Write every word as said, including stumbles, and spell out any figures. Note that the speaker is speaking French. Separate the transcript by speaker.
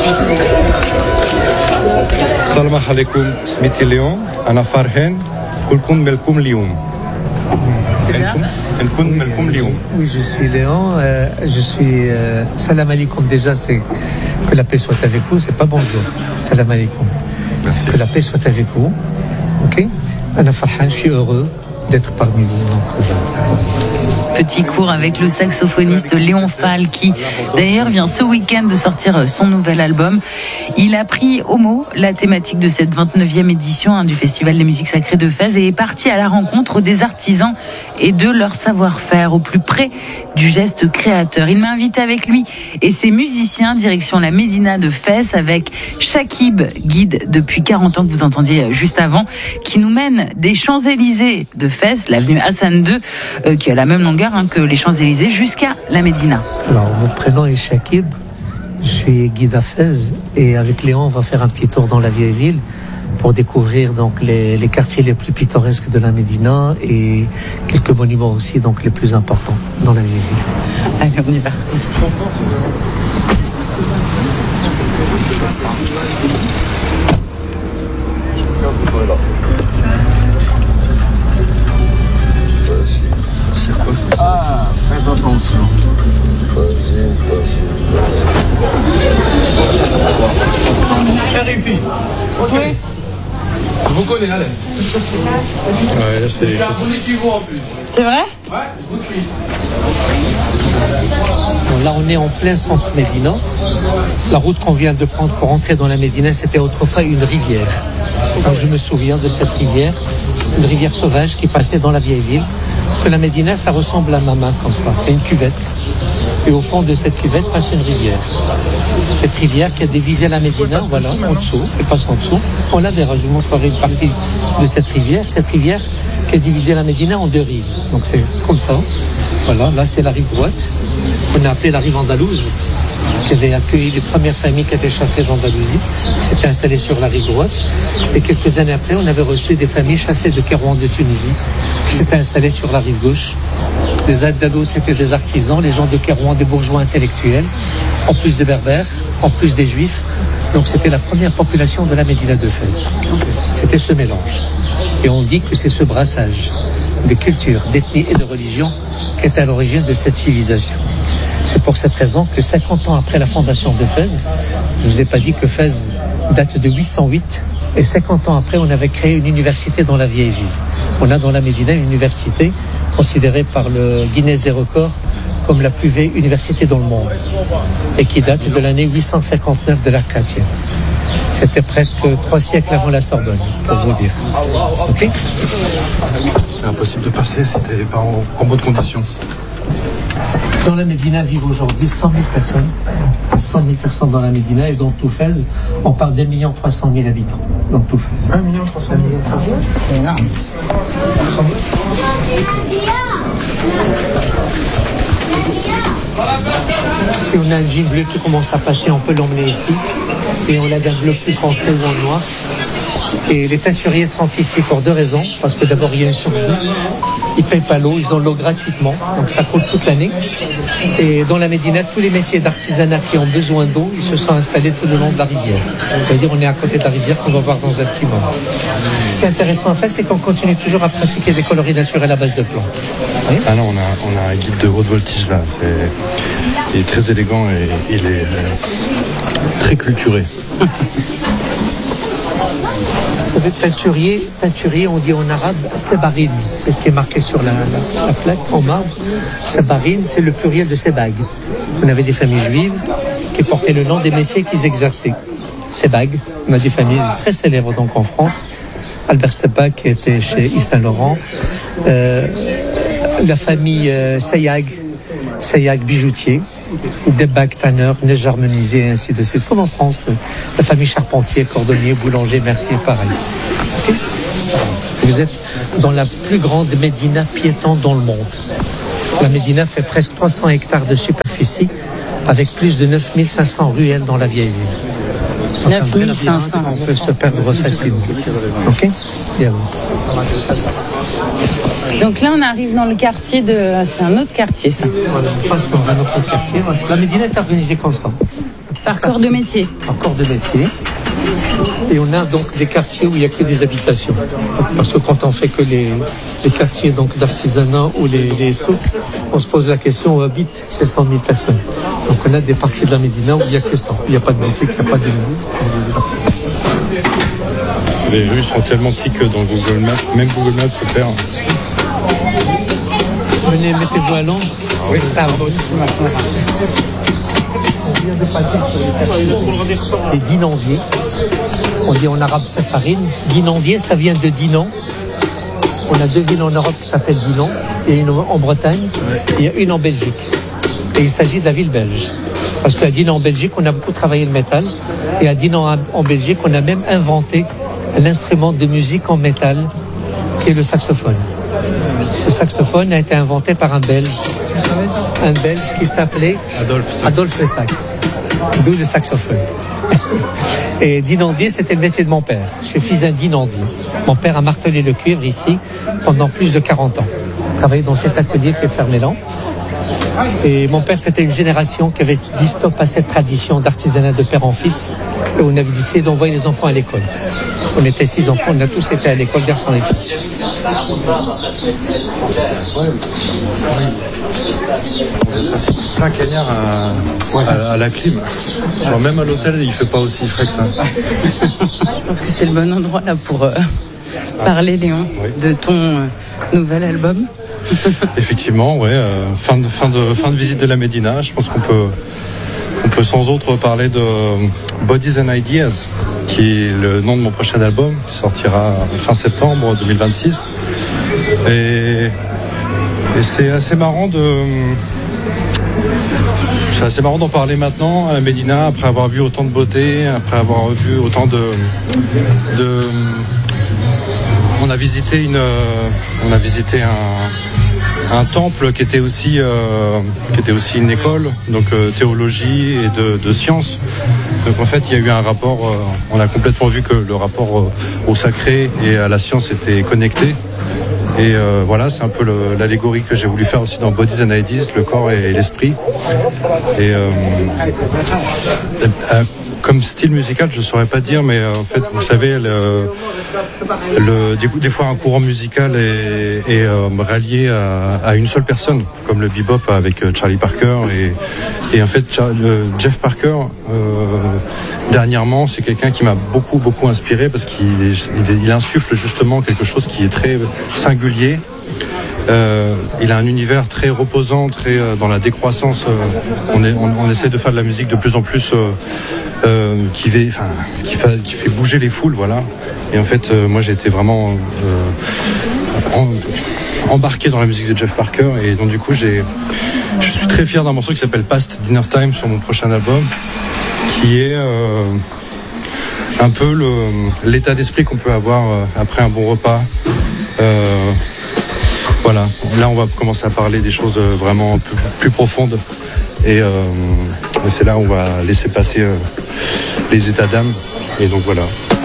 Speaker 1: Salam alaikum, Smith Léon, Anna Farhen, Kulkum Melkum Lioum.
Speaker 2: C'est bien.
Speaker 3: Oui, je suis Léon. Euh, je suis euh, salam alaikum. Déjà, c'est que la paix soit avec vous. C'est pas bonjour. Salam alaikum.
Speaker 1: Merci.
Speaker 3: Que la paix soit avec vous. Ok. Anna Farhan, je suis heureux d'être parmi vous. Donc,
Speaker 2: Petit cours avec le saxophoniste Léon Fall qui d'ailleurs vient ce week-end de sortir son nouvel album. Il a pris au mot la thématique de cette vingt-neuvième édition hein, du Festival des musiques sacrées de Fès et est parti à la rencontre des artisans et de leur savoir-faire au plus près du geste créateur. Il m'a invité avec lui et ses musiciens direction la Médina de Fès avec Chakib, guide depuis quarante ans que vous entendiez juste avant, qui nous mène des Champs-Élysées de Fès, l'avenue Hassan deux, euh, qui a la même longueur hein, que les Champs-Élysées, jusqu'à la Médina.
Speaker 3: Alors, mon prénom est Chakib, je suis guide à Fès et avec Léon, on va faire un petit tour dans la vieille ville pour découvrir donc les, les quartiers les plus pittoresques de la Médina et quelques monuments aussi donc les plus importants dans la vieille ville.
Speaker 2: Allez, on y va. Merci.
Speaker 4: Ah, faites attention.
Speaker 5: Vérifie. Ok. Je vous connais, allez.
Speaker 1: Ouais, là, c'est...
Speaker 5: Je suis abonné chez vous en plus.
Speaker 2: C'est vrai ?
Speaker 5: Ouais, je vous suis.
Speaker 3: Bon, là, on est en plein centre Médina. La route qu'on vient de prendre pour entrer dans la Médina, c'était autrefois une rivière. Moi, je me souviens de cette rivière, une rivière sauvage qui passait dans la vieille ville. Parce que la Médina, ça ressemble à ma main comme ça. C'est une cuvette. Et au fond de cette cuvette passe une rivière. Cette rivière qui a divisé la Médina, voilà, en dessous, elle passe en dessous. On la verra, je vous montrerai une partie de cette rivière. Cette rivière qui a divisé la Médina en deux rives. Donc c'est comme ça. Voilà, là c'est la rive droite. On a appelé la rive andalouse, qui avait accueilli les premières familles qui étaient chassées d'Andalousie, qui s'étaient installées sur la rive droite. Et quelques années après, on avait reçu des familles chassées de Kérouan de Tunisie, qui s'étaient installées sur la rive gauche. Les Andalous, c'était des artisans, les gens de Kérouan, des bourgeois intellectuels, en plus des berbères, en plus des juifs. Donc c'était la première population de la Médina de Fès. C'était ce mélange. Et on dit que c'est ce brassage de culture, d'ethnie et de religion qui est à l'origine de cette civilisation. C'est pour cette raison que cinquante ans après la fondation de Fès, je ne vous ai pas dit que Fès date de huit cent huit, et cinquante ans après, on avait créé une université dans la vieille ville. On a dans la Médina une université considérée par le Guinness des records comme la plus vieille université dans le monde, et qui date de l'année huit cent cinquante-neuf de l'ère chrétienne. C'était presque trois siècles avant la Sorbonne, pour vous dire. Ok ?
Speaker 1: C'est impossible de passer, c'était pas en, en bonne condition.
Speaker 3: Dans la Médina vivent aujourd'hui cent mille personnes. cent mille personnes dans la Médina, et dans tout Fès, on parle d'un million trois cent mille habitants. Dans tout Fès.
Speaker 1: un million trois cent mille.
Speaker 2: C'est énorme.
Speaker 3: Si on a un jean bleu qui commence à passer, on peut l'emmener ici. Et on a d'un bleu plus foncé ou en noir. Et les teinturiers sont ici pour deux raisons. Parce que d'abord, il y a une source d'eau. Ils ne payent pas l'eau, ils ont l'eau gratuitement. Donc ça coûte toute l'année. Et dans la Médina, tous les métiers d'artisanat qui ont besoin d'eau, ils se sont installés tout le long de la rivière. Ça veut dire qu'on est à côté de la rivière qu'on va voir dans un petit moment. Ce qui est intéressant à faire, c'est qu'on continue toujours à pratiquer des coloris naturels à base de plantes. Oui.
Speaker 1: Ah non, on a, on a un guide de haute voltige là. C'est, il est très élégant et il est euh, très culturé.
Speaker 3: Ça fait teinturier, teinturier, on dit en arabe sebarine. C'est ce qui est marqué sur la, la, la plaque en marbre. Sebarine, c'est le pluriel de sebag. On avait des familles juives qui portaient le nom des métiers qu'ils exerçaient. Sebag, on a des familles très célèbres donc en France. Albert Sebag qui était chez Yves Saint Laurent. Euh, la famille euh, Sayag, Sayag bijoutier. Debag, tanneur, neige harmonisée, et ainsi de suite. Comme en France, la famille Charpentier, cordonnier, boulanger, mercier, pareil. Okay. Vous êtes dans la plus grande médina piéton dans le monde. La médina fait presque trois cents hectares de superficie, avec plus de neuf mille cinq cents ruelles dans la vieille ville.
Speaker 2: neuf mille cinq cents.
Speaker 3: On peut se perdre facilement. Ok ? Bien.
Speaker 2: Donc là, on arrive dans le quartier de... C'est un autre quartier, ça.
Speaker 3: Voilà, on passe dans un autre quartier. La Médina est organisée comme ça.
Speaker 2: Par corps de métier.
Speaker 3: Par corps de métier. Et on a donc des quartiers où il n'y a que des habitations. Parce que quand on fait que les, les quartiers donc d'artisanat ou les, les souks, on se pose la question où habitent ces cent mille personnes. Donc on a des parties de la Médina où il n'y a que ça. Il n'y a pas de boutique, il n'y a pas de...
Speaker 1: Les rues sont tellement petites que dans Google Maps, même Google Maps se perd.
Speaker 3: Venez, mettez-vous à l'ombre. Oui, pardon. On vient de passer sur les dinandiers. On dit en arabe safarine. Dinandier, ça vient de Dinan. On a deux villes en Europe qui s'appellent Dinan. Il y a une en Bretagne et il y a une en Belgique. Et il s'agit de la ville belge. Parce qu'à Dinan en Belgique, on a beaucoup travaillé le métal. Et à Dinan en Belgique, on a même inventé l'instrument de musique en métal qui est le saxophone. Le saxophone a été inventé par un Belge, un Belge qui s'appelait
Speaker 1: Adolphe Sax.
Speaker 3: Adolphe Sax, d'où le saxophone. Et dinandier, c'était le métier de mon père. Je suis fils d'un dinandier. Mon père a martelé le cuivre ici pendant plus de quarante ans. Il travaillait dans cet atelier qui est fermé là. Et mon père, c'était une génération qui avait dit stop à cette tradition d'artisanat de père en fils. Et on avait décidé d'envoyer les enfants à l'école. On était six enfants, on a tous été à l'école, garçons à l'école.
Speaker 1: Plein cagnard à, à, à la clim. Genre même à l'hôtel, il fait pas aussi frais que ça.
Speaker 2: Je pense que c'est le bon endroit là pour euh, parler, Léon,
Speaker 1: Oui.
Speaker 2: de ton euh, nouvel album.
Speaker 1: Effectivement, ouais. Euh, fin de fin de fin de visite de la Médina. Je pense qu'on peut on peut sans autre parler de Bodies and Ideas, qui est le nom de mon prochain album, qui sortira fin septembre deux mille vingt-six. Et, et c'est assez marrant de c'est assez marrant d'en parler maintenant à Médina, après avoir vu autant de beauté, après avoir vu autant de de on a visité une on a visité un un temple qui était aussi euh, qui était aussi une école, donc euh, théologie et de, de sciences. Donc en fait il y a eu un rapport, euh, on a complètement vu que le rapport euh, au sacré et à la science était connecté. Et euh, voilà, c'est un peu le, l'allégorie que j'ai voulu faire aussi dans Bodies and Ideas, le corps et, et l'esprit. Et euh, euh, comme style musical, je saurais pas dire, mais euh, en fait, vous savez, le, le, des, des fois un courant musical est, est euh, rallié à, à une seule personne, comme le bebop avec euh, Charlie Parker. Et, et en fait, Char- euh, Jeff Parker, euh, dernièrement, c'est quelqu'un qui m'a beaucoup, beaucoup inspiré parce qu'il il, il insuffle justement quelque chose qui est très singulier. Euh, il a un univers très reposant, très euh, dans la décroissance. Euh, on, est, on, on essaie de faire de la musique de plus en plus euh, euh, qui, fait, enfin, qui, fait, qui fait bouger les foules, voilà. Et en fait, euh, moi, j'ai été vraiment euh, en, embarqué dans la musique de Jeff Parker, et donc du coup, j'ai, je suis très fier d'un morceau qui s'appelle Past Dinner Time sur mon prochain album, qui est euh, un peu le, l'état d'esprit qu'on peut avoir euh, après un bon repas. Euh, Voilà, là on va commencer à parler des choses vraiment plus, plus profondes, et, euh, et c'est là où on va laisser passer euh, les états d'âme, et donc voilà.